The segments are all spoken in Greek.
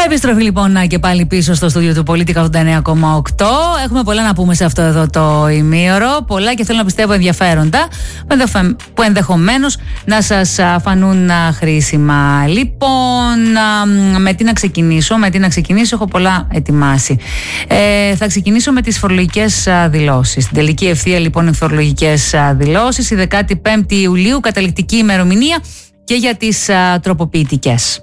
Επιστροφή λοιπόν και πάλι πίσω στο στούντιο του Πολίτη 89,8. Έχουμε πολλά να πούμε σε αυτό εδώ το ημίωρο. Πολλά και θέλω να πιστεύω ενδιαφέροντα που ενδεχομένως να σας φανούν χρήσιμα. Λοιπόν, με τι να ξεκινήσω, έχω πολλά ετοιμάσει. Θα ξεκινήσω με τις φορολογικές δηλώσεις. Στην τελική ευθεία λοιπόν οι φορολογικές δηλώσεις. Η 15η Ιουλίου, καταληκτική ημερομηνία και για τις τροποποιητικές.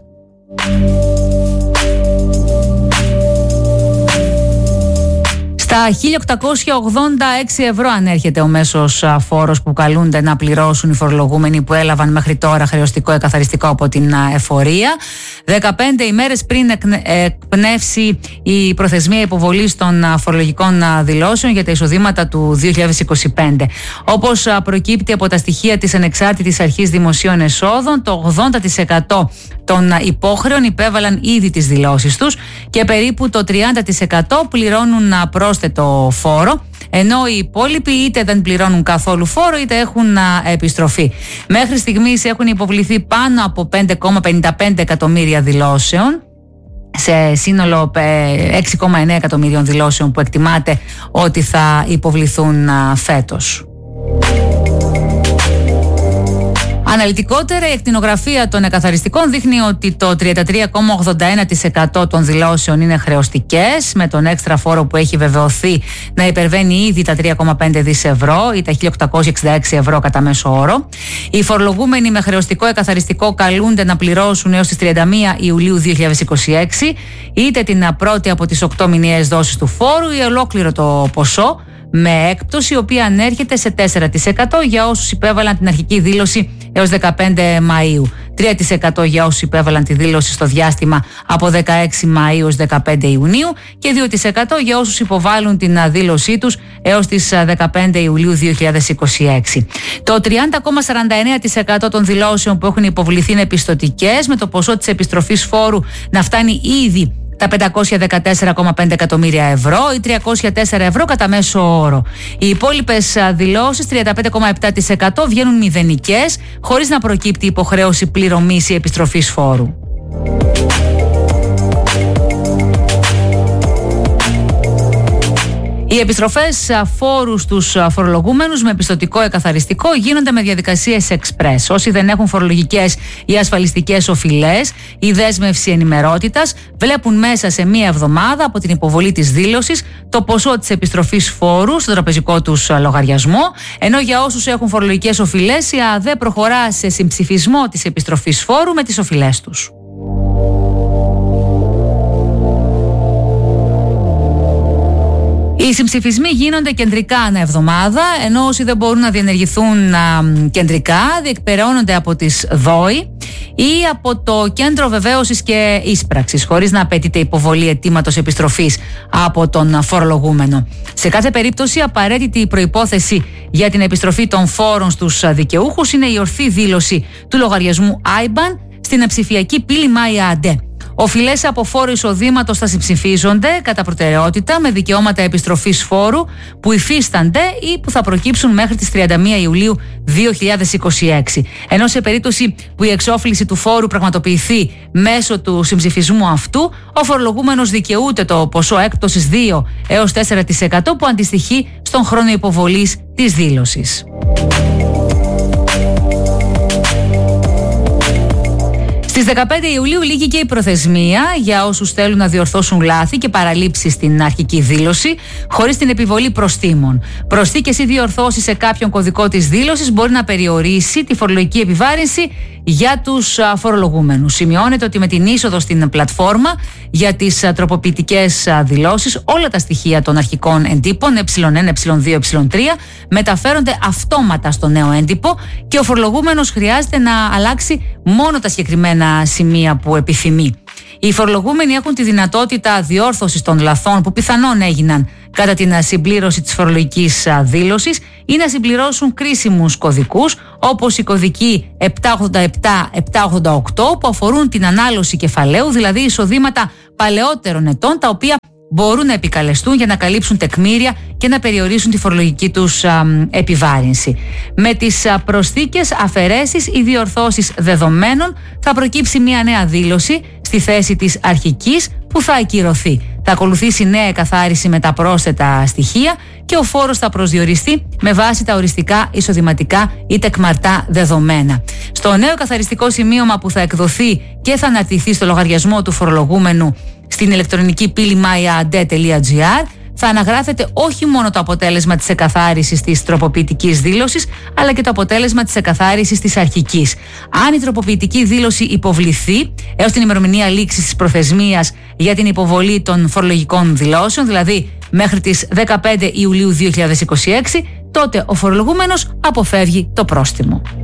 Στα 1.886 ευρώ ανέρχεται ο μέσος φόρος που καλούνται να πληρώσουν οι φορολογούμενοι που έλαβαν μέχρι τώρα χρεωστικό εκαθαριστικό από την εφορία. 15 ημέρες πριν εκπνεύσει η προθεσμία υποβολής των φορολογικών δηλώσεων για τα εισοδήματα του 2025. Όπως προκύπτει από τα στοιχεία της Ανεξάρτητης Αρχής Δημοσίων Εσόδων, το 80% των υπόχρεων υπέβαλαν ήδη τις δηλώσεις τους και περίπου το 30% πληρώνουν πρόσθετο φόρο, ενώ οι υπόλοιποι είτε δεν πληρώνουν καθόλου φόρο είτε έχουν επιστροφή. Μέχρι στιγμής έχουν υποβληθεί πάνω από 5,55 εκατομμύρια δηλώσεων, σε σύνολο 6,9 εκατομμύριων δηλώσεων που εκτιμάται ότι θα υποβληθούν φέτος. Αναλυτικότερα, η εκτινογραφία των εκαθαριστικών δείχνει ότι το 33,81% των δηλώσεων είναι χρεωστικές, με τον έξτρα φόρο που έχει βεβαιωθεί να υπερβαίνει ήδη τα 3,5 δις ευρώ ή τα 1.866 ευρώ κατά μέσο όρο. Οι φορολογούμενοι με χρεωστικό εκαθαριστικό καλούνται να πληρώσουν έως τις 31 Ιουλίου 2026 είτε την πρώτη από τις 8 μηνιαίες δόσεις του φόρου ή ολόκληρο το ποσό, με έκπτωση η οποία ανέρχεται σε 4% για όσους υπέβαλαν την αρχική δήλωση έως 15 Μαΐου, 3% για όσους υπέβαλαν τη δήλωση στο διάστημα από 16 Μαΐου έως 15 Ιουνίου και 2% για όσους υποβάλλουν την δήλωσή τους έως τις 15 Ιουλίου 2026. Το 30,49% των δηλώσεων που έχουν υποβληθεί είναι πιστωτικές, με το ποσό της επιστροφής φόρου να φτάνει ήδη τα 514,5 εκατομμύρια ευρώ ή 304 ευρώ κατά μέσο όρο. Οι υπόλοιπες δηλώσεις, 35,7%, βγαίνουν μηδενικές, χωρίς να προκύπτει υποχρέωση πληρωμής ή επιστροφής φόρου. Οι επιστροφές φόρου στους φορολογούμενους με πιστωτικό εκαθαριστικό γίνονται με διαδικασίες express. Όσοι δεν έχουν φορολογικές ή ασφαλιστικές οφειλές ή δέσμευση ενημερότητας, βλέπουν μέσα σε μία εβδομάδα από την υποβολή της δήλωσης το ποσό της επιστροφής φόρου στον τραπεζικό τους λογαριασμό, ενώ για όσους έχουν φορολογικές οφειλές, η ΑΔΕ προχωρά σε συμψηφισμό της επιστροφής φόρου με τις οφειλές τους. Οι συμψηφισμοί γίνονται κεντρικά ανά εβδομάδα, ενώ όσοι δεν μπορούν να διενεργηθούν κεντρικά διεκπεραιώνονται από τις ΔΟΗ ή από το Κέντρο Βεβαίωσης και Ίσπραξης, χωρίς να απαιτείται υποβολή αιτήματος επιστροφής από τον φορολογούμενο. Σε κάθε περίπτωση, απαραίτητη προϋπόθεση για την επιστροφή των φόρων στους δικαιούχους είναι η ορθή δήλωση του λογαριασμού IBAN στην ψηφιακή πύλη MyAD. Οφειλές από φόρο εισοδήματος θα συμψηφίζονται κατά προτεραιότητα με δικαιώματα επιστροφής φόρου που υφίστανται ή που θα προκύψουν μέχρι τις 31 Ιουλίου 2026. Ενώ σε περίπτωση που η εξόφληση του φόρου πραγματοποιηθεί μέσω του συμψηφισμού αυτού, ο φορολογούμενος δικαιούται το ποσό έκπτωσης 2 έως 4% που αντιστοιχεί στον χρόνο υποβολής της δήλωσης. Στις 15 Ιουλίου λήγει και η προθεσμία για όσους θέλουν να διορθώσουν λάθη και παραλήψεις στην αρχική δήλωση χωρίς την επιβολή προστίμων. Προσθήκες ή διορθώσεις σε κάποιον κωδικό της δήλωσης μπορεί να περιορίσει τη φορολογική επιβάρυνση για τους φορολογούμενους. Σημειώνεται ότι με την είσοδο στην πλατφόρμα για τις τροποποιητικές δηλώσεις, όλα τα στοιχεία των αρχικών εντύπων ε1, ε2, ε3 μεταφέρονται αυτόματα στο νέο έντυπο και ο φορολογούμενος χρειάζεται να αλλάξει μόνο τα συγκεκριμένα σημεία που επιθυμεί. Οι φορολογούμενοι έχουν τη δυνατότητα διόρθωσης των λαθών που πιθανόν έγιναν κατά την συμπλήρωση της φορολογικής δήλωσης ή να συμπληρώσουν κρίσιμους κωδικούς όπως οι κωδικοί 787-788 που αφορούν την ανάλωση κεφαλαίου, δηλαδή εισοδήματα παλαιότερων ετών τα οποία μπορούν να επικαλεστούν για να καλύψουν τεκμήρια και να περιορίσουν τη φορολογική τους επιβάρυνση. Με τις προσθήκες, αφαιρέσεις ή διορθώσεις δεδομένων θα προκύψει μια νέα δήλωση στη θέση της αρχικής που θα ακυρωθεί. Θα ακολουθήσει νέα εκαθάριση με τα πρόσθετα στοιχεία και ο φόρος θα προσδιοριστεί με βάση τα οριστικά, εισοδηματικά ή τεκμαρτά δεδομένα. Στο νέο καθαριστικό σημείωμα που θα εκδοθεί και θα αναρτηθεί στο λογαριασμό του φορολογούμενου στην ηλεκτρονική πύλη myade.gr θα αναγράφεται όχι μόνο το αποτέλεσμα της εκαθάρισης της τροποποιητικής δήλωσης, αλλά και το αποτέλεσμα της εκαθάρισης της αρχικής. Αν η τροποποιητική δήλωση υποβληθεί έως την ημερομηνία λήξης της προθεσμίας για την υποβολή των φορολογικών δηλώσεων, δηλαδή μέχρι τις 15 Ιουλίου 2026, τότε ο φορολογούμενος αποφεύγει το πρόστιμο.